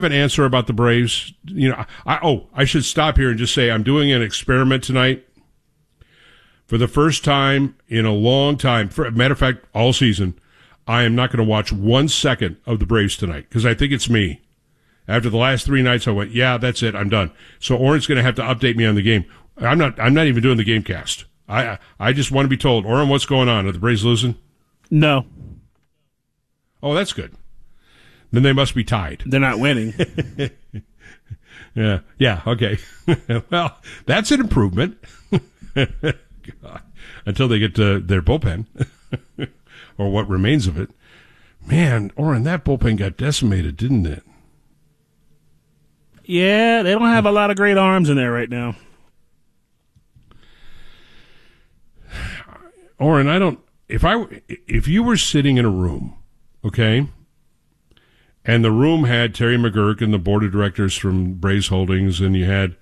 an answer about the Braves. I should stop here and just say I'm doing an experiment tonight. For the first time in a long time, matter of fact, all season, I am not going to watch 1 second of the Braves tonight because I think it's me. After the last 3 nights, I went, yeah, that's it, I'm done. So Oren's going to have to update me on the game. I'm not even doing the game cast. I just want to be told, Oren, what's going on? Are the Braves losing? No. Oh, that's good. Then they must be tied. They're not winning. Yeah, okay. Well, that's an improvement. God. Until they get to their bullpen, or what remains of it. Man, Oren, that bullpen got decimated, didn't it? Yeah, they don't have a lot of great arms in there right now. Oren, if you were sitting in a room, okay, and the room had Terry McGurk and the board of directors from Braves Holdings, and you had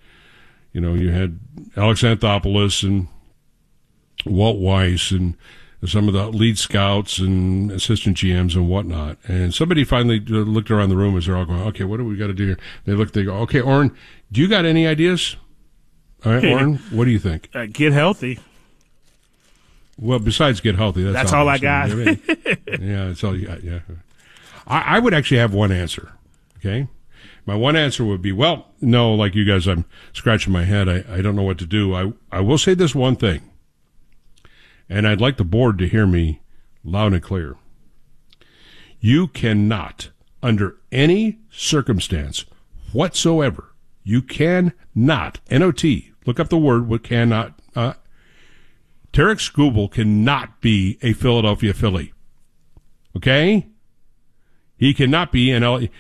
Alex Anthopoulos and Walt Weiss and some of the lead scouts and assistant GMs and whatnot. And somebody finally looked around the room as they're all going, okay, what do we got to do here? They go, okay, Oren, do you got any ideas? All right, Oren, what do you think? Get healthy. Well, besides get healthy, that's all I got. Yeah, that's all you got, yeah. I would actually have one answer, okay? My one answer would be, well, no, like you guys, I'm scratching my head. I don't know what to do. I will say this one thing, and I'd like the board to hear me loud and clear. You cannot, under any circumstance whatsoever, you cannot, N-O-T, look up the word, what cannot, Tarik Skubal cannot be a Philadelphia Philly. Okay? He cannot be an LA.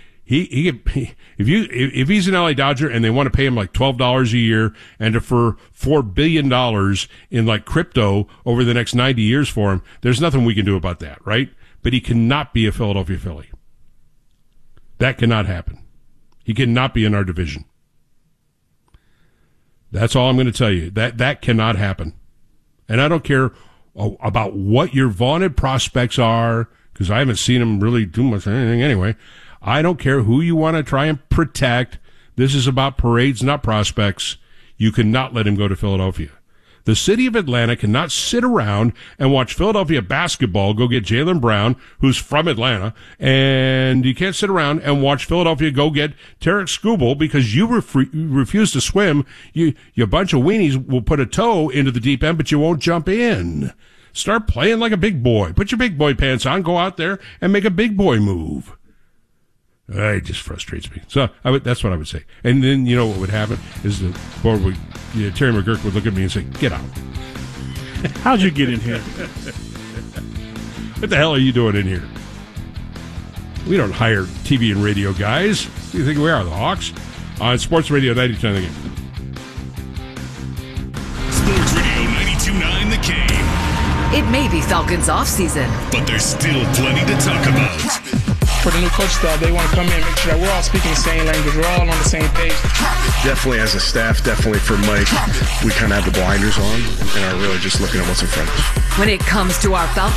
If he's an LA Dodger and they want to pay him like $12 a year and defer $4 billion in like crypto over the next 90 years for him, there's nothing we can do about that, right? But he cannot be a Philadelphia Philly. That cannot happen. He cannot be in our division. That's all I'm going to tell you. That cannot happen. And I don't care about what your vaunted prospects are, because I haven't seen him really do much anything anyway. I don't care who you want to try and protect. This is about parades, not prospects. You cannot let him go to Philadelphia. The city of Atlanta cannot sit around and watch Philadelphia basketball go get Jaylen Brown, who's from Atlanta, and you can't sit around and watch Philadelphia go get Tarik Skubal because you refuse to swim. You bunch of weenies will put a toe into the deep end, but you won't jump in. Start playing like a big boy. Put your big boy pants on, go out there and make a big boy move. It just frustrates me. So that's what I would say. And then, you know what would happen is the board would, Terry McGurk would look at me and say, get out. How'd you get in here? What the hell are you doing in here? We don't hire TV and radio guys. Who do you think we are, the Hawks? On Sports Radio 92.9 The Game. Sports Radio 92.9 The Game. It may be Falcons off-season, but there's still plenty to talk about. For the new coach staff, they want to come in and make sure that we're all speaking the same language. We're all on the same page. Definitely as a staff, definitely for Mike, we kind of have the blinders on and are really just looking at what's in front of us. When it comes to our Falcons